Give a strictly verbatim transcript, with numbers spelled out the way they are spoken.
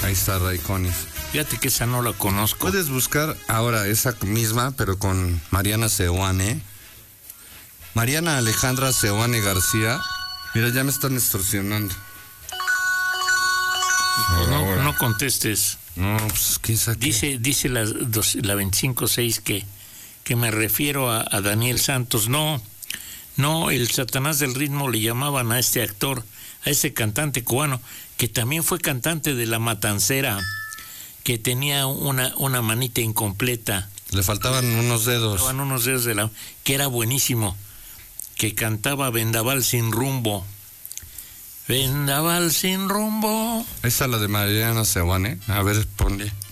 Ahí está Raiconis. Fíjate que esa no la conozco. Puedes buscar ahora esa misma, pero con Mariana Seoane. Mariana Alejandra Seoane García. Mira, ya me están extorsionando. Pues no, no contestes. No, pues ¿qué saqué? Dice, dice la, dos, la veinticinco seis que, que me refiero a, a Daniel Santos. No, no, el Satanás del ritmo le llamaban a este actor, a ese cantante cubano, que también fue cantante de La Matancera, que tenía una, una manita incompleta. Le faltaban unos dedos. Le faltaban unos dedos de la... que era buenísimo, que cantaba Vendaval sin rumbo. Vendaval sin rumbo. Esa es la de Mariana Seoane. A ver, ponle.